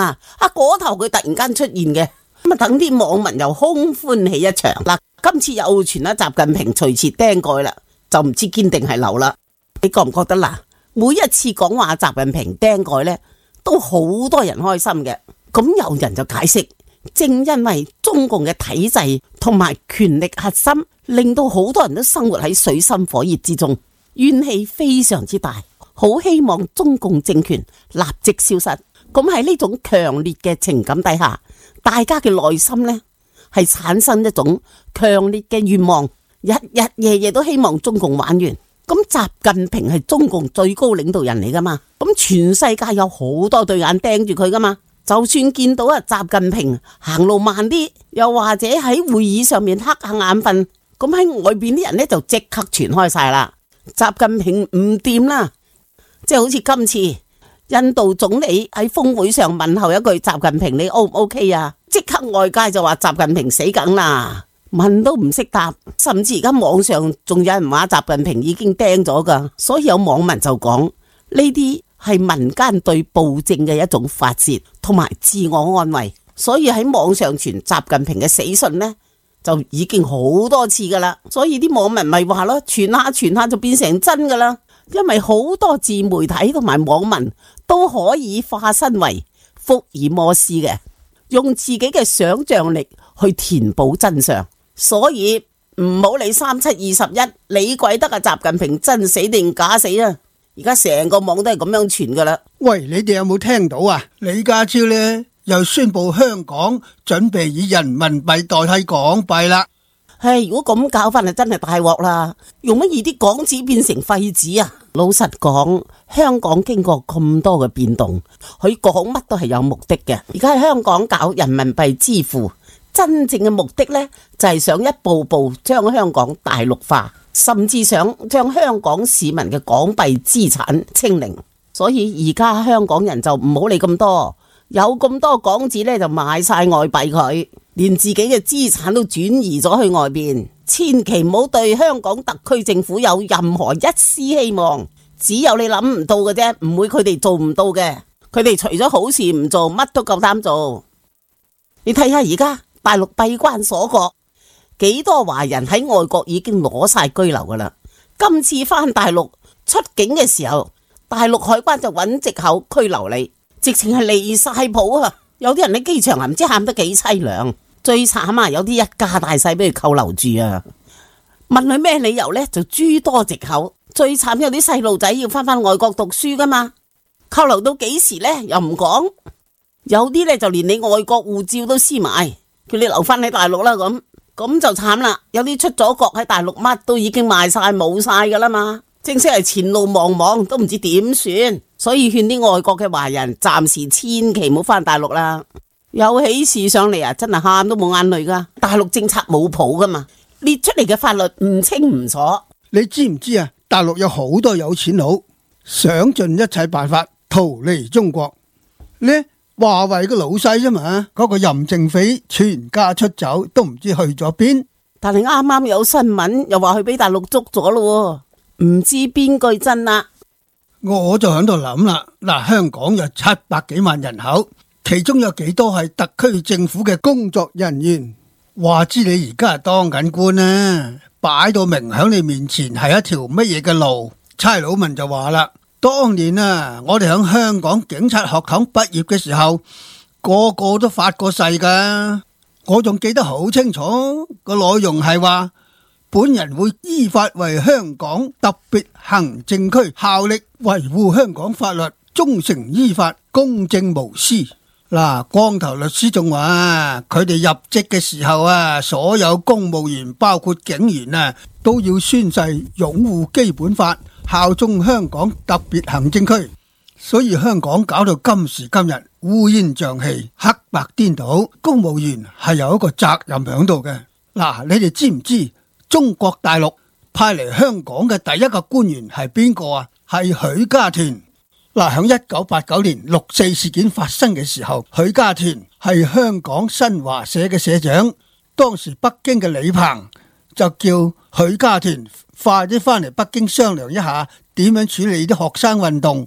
嘛，嗰頭佢突然間出現嘅，咁啊等啲網民又空歡喜一場。嗱，今次又傳啦，習近平隨時釘蓋啦，就唔知堅定係流啦。你覺唔覺得嗱？每一次講話習近平釘蓋呢，都好多人開心嘅。咁有人就解釋，正因為中共嘅體制同埋權力核心，令到好多人都生活喺水深火熱之中，怨氣非常之大，好希望中共政權立即消失。咁喺呢種強烈嘅情感底下，大家嘅內心呢係產生一種強烈嘅願望，日日夜夜都希望中共玩完。咁習近平係中共最高領導人嚟噶嘛，咁全世界有好多對眼盯住佢噶嘛。就算見到習近平行路慢啲，又或者喺會議上面瞌下眼瞓，咁喺外邊啲人呢就即刻傳開晒啦。習近平唔掂啦，即係好似今次印度總理喺峰會上問候一句習近平你 O 唔 OK 啊？即刻外界就話習近平死梗啦，問都唔識答，甚至而家網上仲有人話習近平已經釘咗噶，所以有網民就講呢啲係民間對暴政嘅一種發洩同埋自我安慰，所以喺網上傳習近平嘅死訊呢，就已經好多次噶啦，所以啲網民咪話咯，傳下傳下就變成真噶啦，因為好多自媒體同埋網民都可以化身為福爾摩斯嘅，用自己嘅想象力去填補真相，所以唔好理3721，理鬼得習近平真死定假死啊！而家成個網都係咁樣傳噶啦。 喂，你哋有冇聽到啊？李家超呢又宣布香港準備以人民幣代替港幣啦。 如果咁搞法就真係大鑊啦，用乜易啲港紙變成廢紙啊？老實講，香港經過咁多嘅變動，佢講乜都係有目的嘅。而家喺香港搞人民幣支付，真正嘅目的呢，就係想一步步將香港大陸化，甚至想將香港市民嘅港幣資產清零。所以而家香港人就唔好理咁多，有咁多港紙呢，就買晒外幣佢，連自己嘅資產都轉移咗去外邊。千祈唔好對香港特區政府有任何一絲希望，只有你諗唔到嘅啫，唔會佢哋做唔到嘅。佢哋除咗好事唔做，乜都夠膽做。你睇下而家大陸閉關鎖國，幾多華人喺外國已經攞晒居留噶啦。今次翻大陸出境嘅時候，大陸海關就揾藉口拘留你，直情係離晒譜啊！有啲人喺機場唔知喊得幾淒涼，最慘啊！有啲一家大細俾佢扣留住啊！問佢咩理由呢？就諸多藉口。最慘有啲細路仔要翻外國讀書噶嘛，扣留到幾時呢？又唔講。有啲呢，就連你外國護照都撕埋，叫你留翻喺大陸啦咁就慘啦。有啲出咗國喺大陸乜都已經賣晒冇晒噶啦嘛，正式係前路茫茫，都唔知點算。所以勸啲外國嘅華人暫時千祈唔好翻大陸啦。有喜事上嚟啊，真係喊都冇眼淚噶。大陸政策冇譜噶嘛，列出嚟嘅法律唔清唔楚。 你知唔知啊？大陸有好多有錢佬想盡一切辦法逃離中國呢。華為個老細啫嘛，嗰個任正非全家出走都唔知去咗邊。 但係啱啱有新聞又話佢俾大陸捉咗咯，唔知邊句真啦。 我就喺度諗啦，嗱，香港有700幾萬人口，其中有幾多係特區政府嘅工作人員？話知你而家係當緊官啊，擺到明響你面前係一條乜嘢嘅路？差佬們就話啦，當年啊，我哋響香港警察學堂畢業嘅時候，個個都發過誓噶。我仲記得好清楚，個內容係話，本人會依法為香港特別行政區效力，維護香港法律，忠誠依法，公正無私。嗱，光頭律師仲話，佢哋入職嘅時候啊，所有公務員包括警員啊，都要宣誓擁護基本法，效忠香港特別行政區。所以香港搞到今時今日烏煙瘴氣，黑白顛倒，公務員係有一個責任喺度嘅。嗱，你哋知唔知中國大陸派嚟香港嘅第一個官員係邊個啊？係許家屯。嗱，響1989年6.4事件發生嘅時候，許家屯係香港新華社嘅社長。當時北京嘅李鵬就叫許家屯快啲翻嚟北京商量一下點樣處理啲學生運動。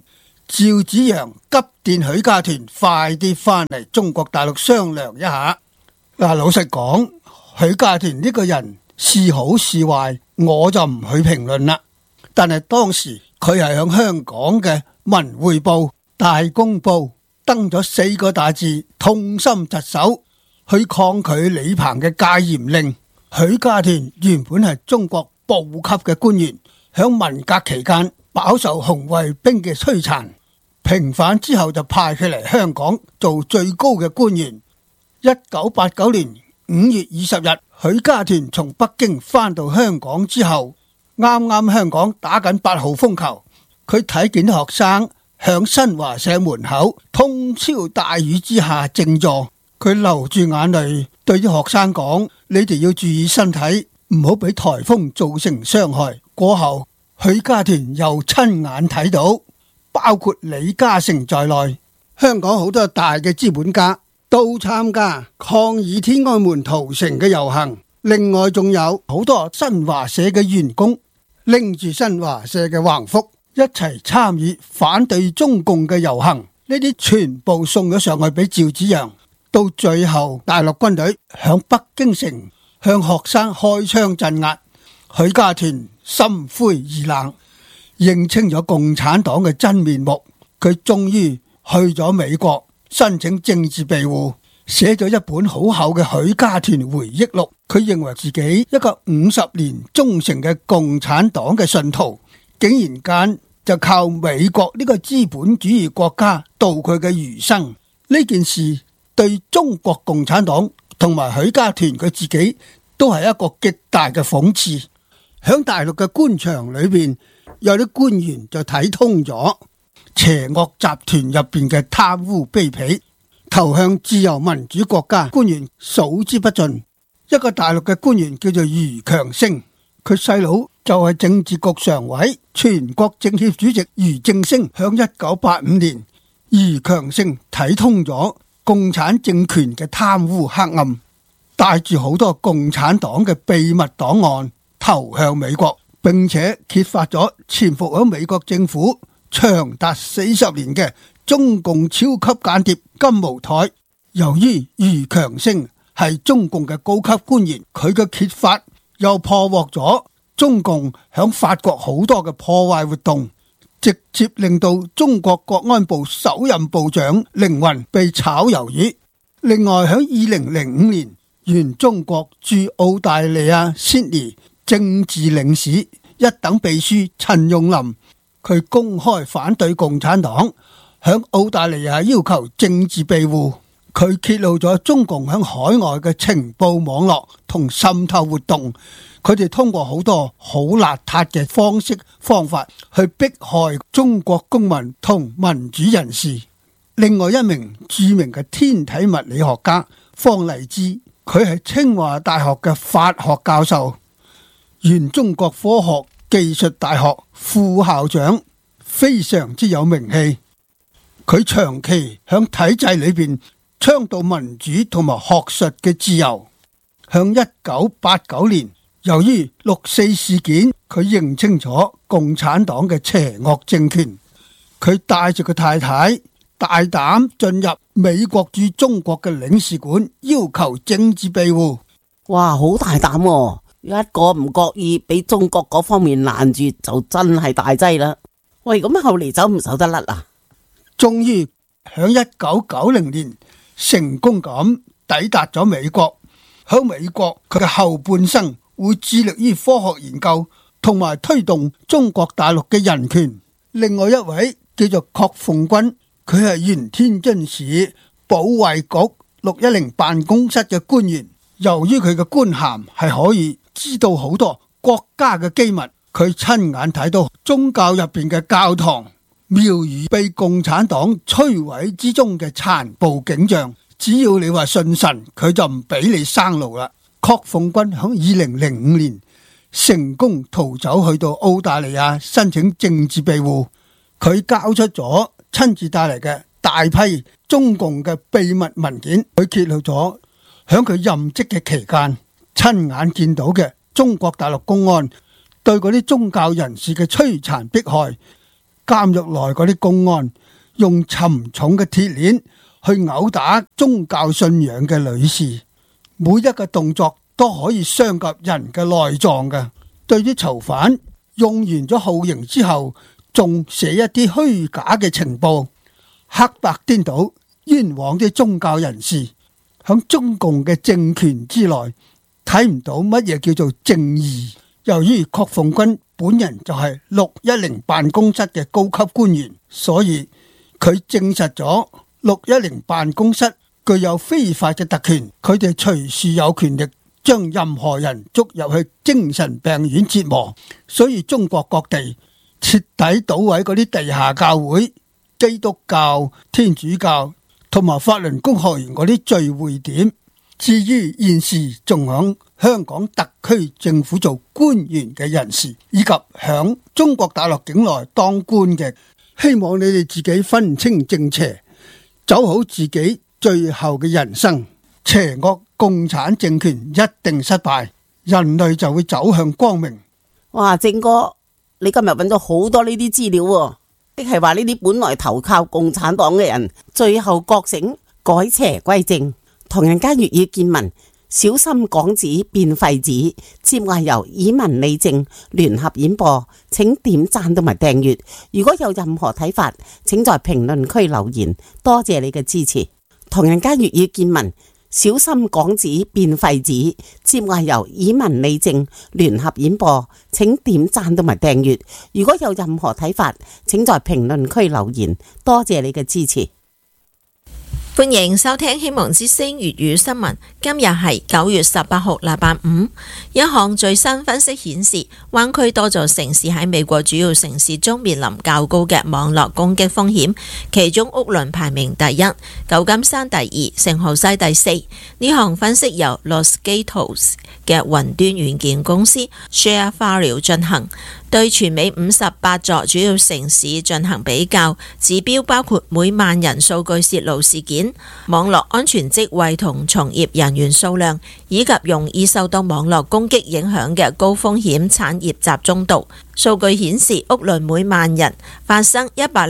趙紫陽急電許家屯快啲翻嚟中國大陸商量一下。嗱，老實講，許家屯呢個人是好是壞，我就唔去評論啦。但係當時佢係響香港嘅《文匯報》《大公報》登咗4個大字，痛心疾首，去抗拒李鵬嘅戒嚴令。許家屯原本係中國部級嘅官員，響文革期間飽受紅衛兵嘅摧殘，平反之後就派佢嚟香港做最高嘅官員。1989年5月20日，許家屯從北京返到香港之後，啱啱香港打緊8號風球，佢睇見啲學生響新華社門口通宵大雨之下靜坐，佢流住眼淚對啲學生講：你哋要注意身體，唔好俾颱風造成傷害。過後許家屯又親眼睇到，包括李嘉誠在內，香港好多大嘅資本家都參加抗議天安門屠城嘅遊行。另外仲有好多新華社嘅員工拎住新華社嘅橫幅一齊參與反對中共嘅遊行，呢啲全部送咗上去俾趙紫陽。到最後大陸軍隊響北京城向學生開槍鎮壓，許家屯心灰意冷，認清咗共產黨嘅真面目。佢終於去咗美國申請政治庇護，寫咗一本好厚嘅許家屯回憶錄。佢認為自己一個50年忠誠嘅共產黨嘅信徒，竟然間就靠美國呢個資本主義國家度佢嘅餘生。呢件事對中國共產黨同埋許家屯佢自己都係一個極大嘅諷刺。響大陸嘅官場裏邊，有啲官員就睇通咗邪惡集團入邊嘅貪污卑鄙，投向自由民主國家官員數之不盡。一個大陸嘅官員叫做余強聲，佢細佬就係政治局常委、全國政協主席余正聲。響1985年，余強聲睇通咗共產政權嘅貪污黑暗，帶住好多共產黨嘅秘密檔案投向美國，並且揭發咗潛伏喺美國政府長達40年嘅中共超級間諜金毛台。由於余強聲係中共嘅高級官員，佢嘅揭發又破獲咗中共響法國好多嘅破壞活動，直接令到中國國安部首任部長凌雲被炒魷魚。另外響2005年，原中國駐澳大利亞悉尼政治領事一等秘書陳用林，佢公開反對共產黨，響澳大利亞要求政治庇護。佢揭露咗中共響海外嘅情報網絡同滲透活動，佢哋通過好多好邋遢嘅方式方法去迫害中國公民同民主人士。另外一名著名嘅天體物理學家方勵之，佢係清華大學嘅法學教授，原中國科學技術大學副校長，非常之有名氣。佢長期響體制裏邊倡導民主同埋學術嘅自由。向1989年，由於6·4事件，佢認清楚共產黨嘅邪惡政權，佢帶住個太太大膽進入美國駐中國嘅領事館，要求政治庇護。 哇，好大膽喎！一個唔覺意俾中國嗰方面攔住，就真係大劑啦。喂，咁後嚟走唔走得甩啊？ 終於響1990年成功咁抵達咗美國。響美國，佢嘅後半生會致力於科學研究同埋推動中國大陸嘅人權。另外一位叫做郝鳳軍，佢係原天津市保衛局610辦公室嘅官員。由於佢嘅官銜係可以知道好多國家嘅機密，佢親眼睇到宗教入邊嘅教堂、廟宇被共產黨摧毀之中嘅殘暴景象。只要你話信神，佢就唔俾你生路啦。郝鳳軍喺2005年成功逃走去到澳大利亞申請政治庇護，佢交出咗親自帶嚟嘅大批中共嘅秘密文件。佢揭露咗響佢任職嘅期間親眼見到嘅中國大陸公安對嗰啲宗教人士嘅摧殘迫害，監獄內嗰啲公安用沉重嘅鐵鏈去毆打宗教信仰嘅女士，每一個動作都可以傷及人嘅內臟嘅。對於囚犯用完咗酷刑之後，仲寫一啲虛假嘅情報，黑白顛倒，冤枉啲宗教人士。響中共嘅政權之內，睇唔到乜嘢叫做正義。由於郝鳳軍本人就係610辦公室嘅高級官員，所以佢證實咗610辦公室具有非法嘅特權，佢哋隨時有權力將任何人捉入去精神病院折磨。所以中國各地徹底搗毀嗰啲地下教會、基督教、天主教同埋法輪功學員嗰啲聚會點。至於現時仲響香港特區政府做官員嘅人士，以及響中國大陸境內當官嘅，希望你哋自己分清正邪，走好自己最後嘅人生。邪惡共產政權一定失敗，人類就會走向光明。 哇，正哥，你今日揾咗好多呢啲資料喎，即係話呢啲本來投靠共產黨嘅人，最後覺醒改邪歸正。唐人街粵語見聞，小心港紙變廢紙，節目由以文理政聯合演播，請點讚同埋訂閱。如果有任何睇法，請在評論區留言。多謝你嘅支持。唐人街粵語見聞，小心港紙變廢紙，節目由以文理政聯合演播，請點讚同埋訂閱。如果有任何睇法，請在評論區留言。多謝你嘅支持。 歡迎收聽希望之聲粵語新聞。今日係9月18號禮拜五。一項最新分析顯示，灣區多座城市喺美國主要城市中面臨較高嘅網絡攻擊風險，其中屋崙排名第一，舊金山第二，聖荷西第四。呢項分析由 Los Gatos 嘅雲端軟件公司 ShareFile 進行，對全美58座主要城市進行比較，指標包括每萬人數據洩露事件、網絡安全職位同從業人員數量，以及容易受到網絡攻擊影響嘅高風險產業集中度。數據顯示，屋崙每萬人發生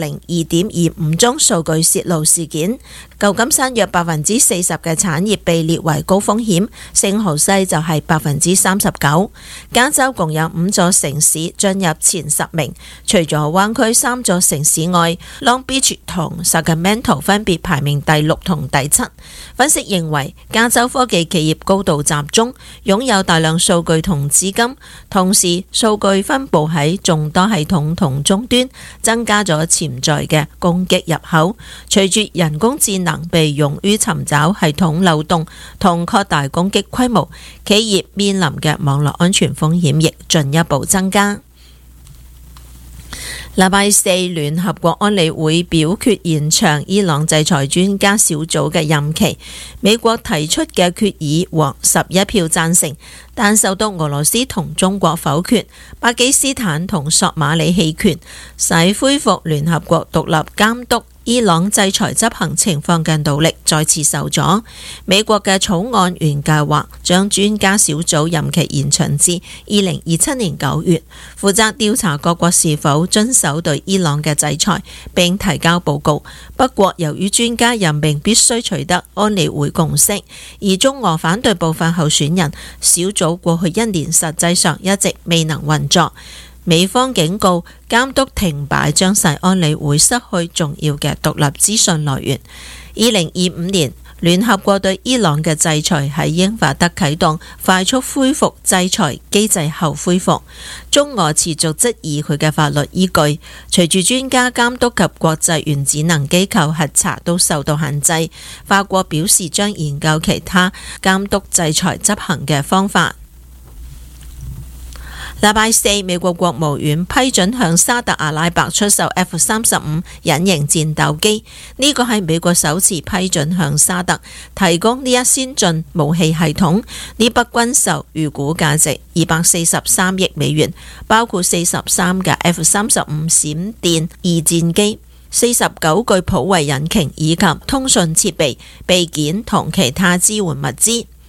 102.25宗數據洩露事件，舊金山約40%嘅產業被列為高風險，聖荷西就係39%。加州共有5座城市進入前10名，除咗灣區3座城市外，Long Beach 同 Sacramento 分別排名第6同第7。分析認為，加州科技企業高度集中，擁有大量數據同資金，同時數據分佈喺眾多系統同終端，增加咗潛在嘅攻擊入口。隨住人工智能被用於尋找系統漏洞同擴大攻擊規模，企業面臨嘅網絡安全風險亦進一步增加。禮拜四，聯合國安理會表決延長伊朗制裁專家小組嘅任期。美國提出嘅決議獲11票贊成，但受到俄羅斯同中國否決，巴基斯坦同索馬里棄權，使恢復聯合國獨立監督伊朗制裁執行情況嘅努力再次受阻。美國嘅草案原計劃將專家小組任期延長至2027年9月，負責調查各國是否遵守對伊朗嘅制裁，並提交報告。不過，由於專家任命必須取得安理會共識，而中俄反對部分候選人，小組過去1年實際上一直未能運作。美方警告，監督停擺將使安理會失去重要嘅獨立資訊來源。2025年，聯合國對伊朗嘅制裁喺英法德啟動快速恢復制裁機制後恢復。中俄持續質疑佢嘅法律依據。隨住專家監督及國際原子能機構核查都受到限制，法國表示將研究其他監督制裁執行嘅方法。禮拜四，美國國務院批准向沙特阿拉伯出售 F-35隱形戰鬥機，呢個係美國首次批准向沙特提供呢一先進武器系統。呢筆軍售預估價值243億美元，包括43架 F-35閃電二戰機、49具普惠引擎以及通訊設備、備件同其他支援物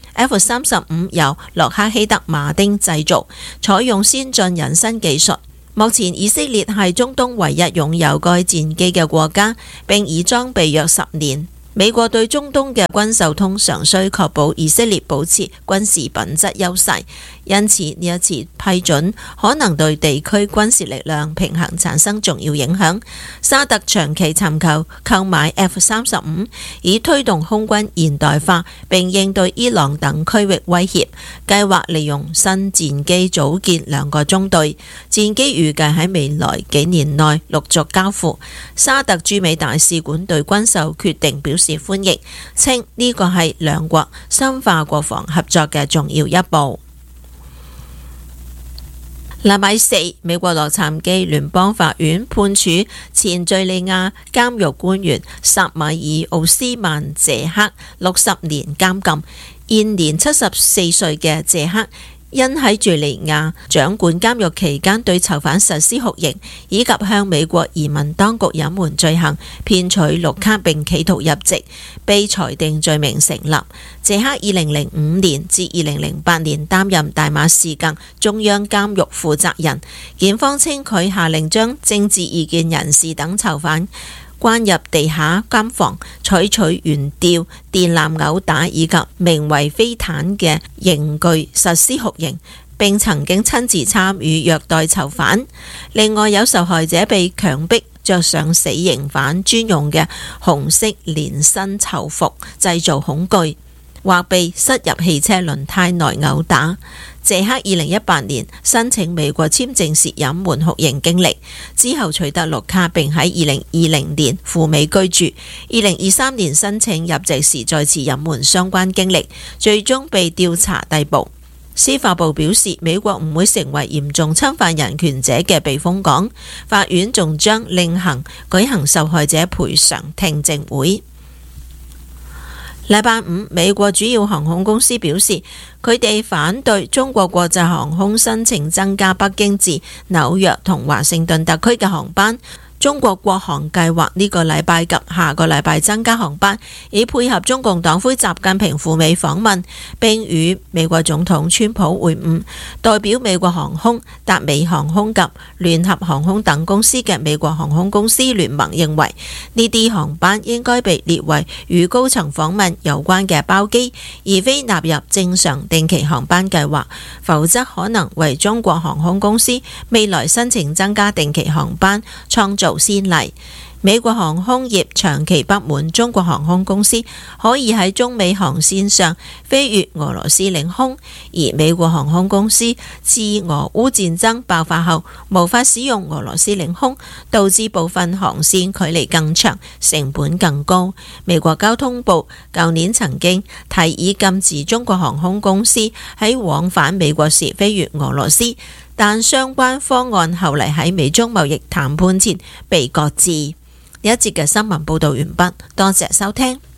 資。F-35由洛克希德馬丁製造，採用先進隱身技術。 目前以色列係中東唯一擁有該戰機嘅國家，並已裝備約10年。美國對中東嘅軍售通常需確保以色列保持軍事品質優勢，因此呢一次批准可能對地區軍事力量平衡產生重要影響。沙特長期尋求購買 F-35，以推動空軍現代化並應對伊朗等區域威脅，計劃利用新戰機組建2個中隊，戰機預計喺未來幾年內陸續交付。沙特駐美大使館對軍售決定表示歡迎，稱呢個係兩國深化國防合作嘅重要一步。禮拜四，美國洛杉磯聯邦法院判處前敘利亞監獄官員薩米爾奧斯曼謝克60年監禁。現年74歲嘅謝克因喺敘利亞掌管監獄期間對囚犯實施酷刑，以及向美國移民當局隱瞞罪行、騙取綠卡並企圖入籍，被裁定罪名成立。謝克2005年至2008年擔任大馬士革中央監獄負責人。檢方稱佢下令將政治異見人士等囚犯關入地下監房，採取懸吊、電纜毆打以及名為飛毯嘅刑具實施酷刑，並曾經親自參與虐待囚犯。另外有受害者被強迫着上死刑犯專用嘅紅色連身囚服，製造恐懼，或被塞入汽車輪胎內毆打。謝克2018年申請美國簽證時隱瞞酷刑經歷，之後取得綠卡並喺2020年赴美居住。2023年申請入籍時再次隱瞞相關經歷，最終被調查逮捕。司法部表示，美國唔會成為嚴重侵犯人權者嘅避風港。法院仲將另行舉行受害者賠償聽證會。禮拜五，美國主要航空公司表示，佢哋反對中國國際航空申請增加北京至紐約同華盛頓特區嘅航班。中國國航計劃呢個禮拜及下個禮拜增加航班，以配合中共黨魁習近平赴美訪問，並與美國總統川普會晤。代表美國航空、達美航空及聯合航空等公司嘅美國航空公司聯盟認為，呢啲航班應該被列為與高層訪問有關嘅包機，而非納入正常定期航班計劃，否則可能為中國航空公司未來申請增加定期航班創造先例。美國航空業長期不滿中國航空公司可以喺中美航線上飛越俄羅斯領空，而美國航空公司自俄烏戰爭爆發後無法使用俄羅斯領空，導致部分航線距離更長，成本更高。美國交通部舊年曾經提議禁止中國航空公司喺往返美國時飛越俄羅斯，但相關方案後嚟喺美中貿易談判前被擱置。呢一節嘅新聞報道完畢，多謝收聽。